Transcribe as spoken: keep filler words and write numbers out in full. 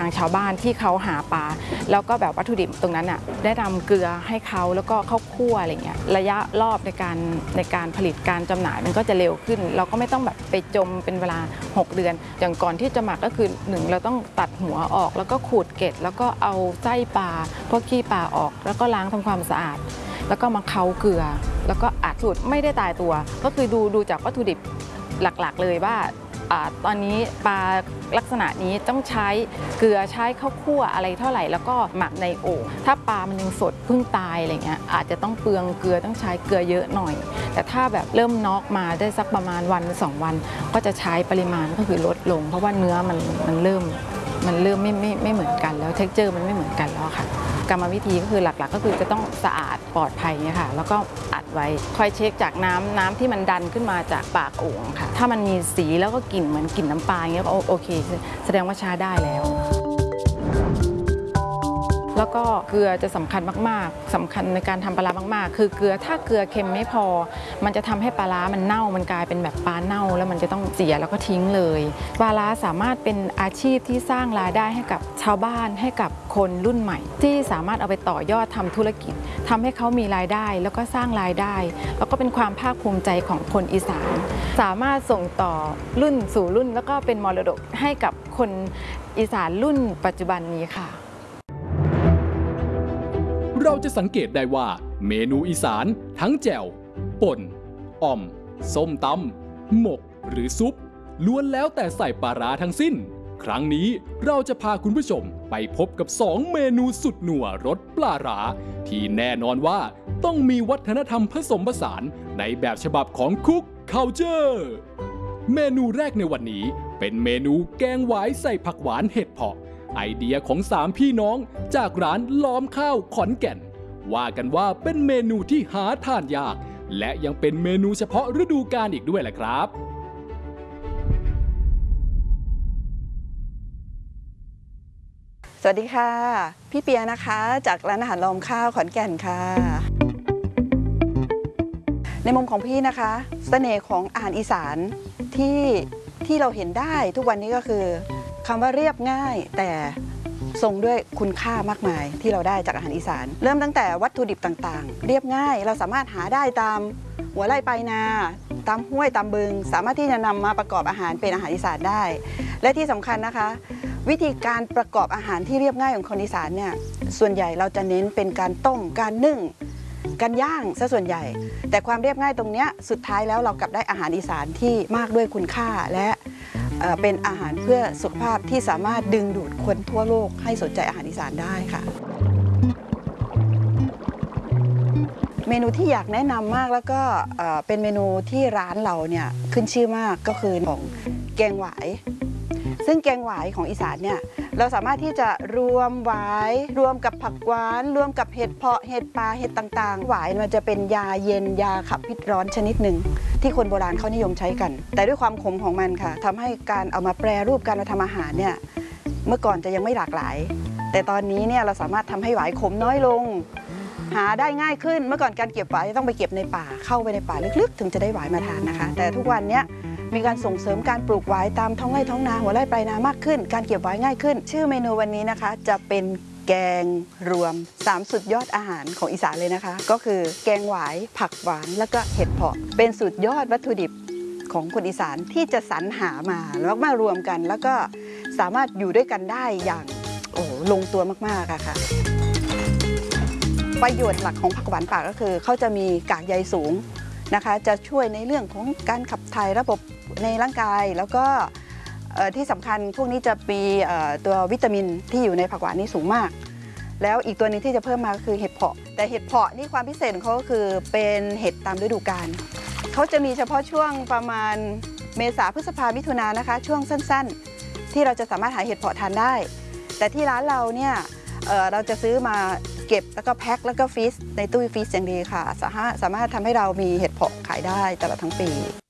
ชาวบ้านที่เขาหาปลาแล้วก็แบบวัตถุดิบตรงนั้นอ่ะได้นำเกลือให้เขาแล้วก็ข้าวคั่วอะไรเงี้ยระยะรอบในการในการผลิตการจำหน่ายมันก็จะเร็วขึ้นเราก็ไม่ต้องแบบไปจมเป็นเวลาหกเดือนอย่างก่อนที่จะหมักก็คือหนึ่งเราต้องตัดหัวออกแล้วก็ขูดเกล็ดแล้วก็เอาไส้ปลาพวกขี้ปลาออกแล้วก็ล้างทำความสะอาดแล้วก็มาเค้าเกลือแล้วก็อัดสูตรไม่ได้ตายตัวก็คือดูดูจากวัตถุดิบหลักๆเลยว่าตอนนี้ปลาลักษณะนี้ต้องใช้เกลือใช้ข้าวคั่วอะไรเท่าไหร่แล้วก็หมักในโอ่งถ้าปลามันยังสดเพิ่งตายอะไรเงี้ยอาจจะต้องเปลืองเกลือต้องใช้เกลือเยอะหน่อยแต่ถ้าแบบเริ่มน็อกมาได้สักประมาณวันสองวันก็จะใช้ปริมาณก็คือลดลงเพราะว่าเนื้อมันมันเริ่มมันเริ่มไม่ไม่ไม่เหมือนกันแล้วเท็กเจอร์มันไม่เหมือนกันแล้วค่ะกรรมวิธีก็คือหลักๆก็คือจะต้องสะอาดปลอดภัยเนี่ยค่ะแล้วก็อัดไว้คอยเช็คจากน้ำน้ำที่มันดันขึ้นมาจากปากโอ่งค่ะถ้ามันมีสีแล้วก็กลิ่นเหมือนกลิ่นน้ำปลาเงี้ยก็โอเคแสดงว่าใช้ได้แล้วแล้วก็เกลือจะสำคัญมากๆสำคัญในการทำปลาร้ามากๆคือเกลือถ้าเกลือเค็มไม่พอมันจะทำให้ปลาร้ามันเน่ามันกลายเป็นแบบปลาเน่าแล้วมันจะต้องเสียแล้วก็ทิ้งเลยปลาร้าสามารถเป็นอาชีพที่สร้างรายได้ให้กับชาวบ้านให้กับคนรุ่นใหม่ที่สามารถเอาไปต่อยอดทำธุรกิจทำให้เขามีรายได้แล้วก็สร้างรายได้แล้วก็เป็นความภาคภูมิใจของคนอีสานสามารถส่งต่อรุ่นสู่รุ่นแล้วก็เป็นมรดกให้กับคนอีสานรุ่นปัจจุบันนี้ค่ะเราจะสังเกตได้ว่าเมนูอีสานทั้งแจ่วป่นอ่อมส้มตำหมกหรือซุปล้วนแล้วแต่ใส่ปลาร้าทั้งสิ้นครั้งนี้เราจะพาคุณผู้ชมไปพบกับสองเมนูสุดหนัวรสปลาร้าที่แน่นอนว่าต้องมีวัฒนธรรมผสมผสานในแบบฉบับของคุกคัลเจอร์เมนูแรกในวันนี้เป็นเมนูแกงหวายใส่ผักหวานเห็ดเผาะไอเดียของสามพี่น้องจากร้านล้อมข้าวขอนแก่นว่ากันว่าเป็นเมนูที่หาทานยากและยังเป็นเมนูเฉพาะฤดูกาลอีกด้วยแหละครับสวัสดีค่ะพี่เปียนะคะจากร้านอาหารล้อมข้าวขอนแก่นค่ะในมุมของพี่นะคะเสน่ห์ของอาหารอีสานที่ที่เราเห็นได้ทุกวันนี้ก็คือคำว่าเรียบง่ายแต่ทรงด้วยคุณค่ามากมายที่เราได้จากอาหารอีสานเริ่มตั้งแต่วัตถุดิบต่างๆเรียบง่ายเราสามารถหาได้ตามหัวไร่ปลายนาตามห้วยตามบึงสามารถที่จะนำมาประกอบอาหารเป็นอาหารอีสานได้และที่สำคัญนะคะวิธีการประกอบอาหารที่เรียบง่ายของคนอีสานเนี่ยส่วนใหญ่เราจะเน้นเป็นการต้มการนึ่งการย่างซะส่วนใหญ่แต่ความเรียบง่ายตรงนี้สุดท้ายแล้วเรากลับได้อาหารอีสานที่มากด้วยคุณค่าและเป็นอาหารเพื่อสุขภาพที่สามารถดึงดูดคนทั่วโลกให้สนใจอาหารอีสานได้ค่ะเมนูที่อยากแนะนำมากแล้วก็เป็นเมนูที่ร้านเราเนี่ยขึ้นชื่อมากก็คือของแกงหวายซึ่งแกงหวายของอีสานเนี่ยเราสามารถที่จะรวมหวายรวมกับผักหวานรวมกับเห็ดเพาะเห็ดปลาเห็ดต่างๆหวายมันจะเป็นยาเย็นยาขับพิษร้อนชนิดหนึ่งที่คนโบราณเขานิยมใช้กันแต่ด้วยความขมของมันค่ะทำให้การเอามาแปรรูปการมาทำอาหารเนี่ยเมื่อก่อนจะยังไม่หลากหลายแต่ตอนนี้เนี่ยเราสามารถทำให้หวายขมน้อยลงหาได้ง่ายขึ้นเมื่อก่อนการเก็บหวายต้องไปเก็บในป่าเข้าไปในป่าลึกๆถึงจะได้หวายมาทานนะคะแต่ทุกวันนี้มีการส่งเสริมการปลูกหวายตามท้องไร่ท้องนาหัวไร่ปลายนามากขึ้นการเก็บหวายง่ายขึ้นชื่อเมนูวันนี้นะคะจะเป็นแกงรวมสามสุดยอดอาหารของอีสานเลยนะคะก็คือแกงหวายผักหวานแล้วก็เห็ดเผาะเป็นสุดยอดวัตถุดิบของคนอีสานที่จะสรรหามาแล้วมารวมกันแล้วก็สามารถอยู่ด้วยกันได้อย่างโอ้ลงตัวมากๆค่ะประโยชน์หลักของผักหวานป่าก็คือเขาจะมีกากใยสูงนะคะจะช่วยในเรื่องของการขับถ่ายระบบในร่างกายแล้วก็ที่สำคัญพวกนี้จะมีตัววิตามินที่อยู่ในผักหวานนี้สูงมากแล้วอีกตัวนึงที่จะเพิ่มมาก็คือเห็ดเผาะแต่เห็ดเผาะนี่ความพิเศษของเขาก็คือเป็นเห็ดตามฤดูกาลเขาจะมีเฉพาะช่วงประมาณเมษาพฤษภามิถุนายนนะคะช่วงสั้นๆที่เราจะสามารถหาเห็ดเผาะทานได้แต่ที่ร้านเราเนี่ยเราจะซื้อมาเก็บแล้วก็แพ็คแล้วก็ฟรีซในตู้ฟรีซอย่างดีค่ะสามารถสามารถทำให้เรามีเห็ดเผาะขายได้ตลอดทั้งปี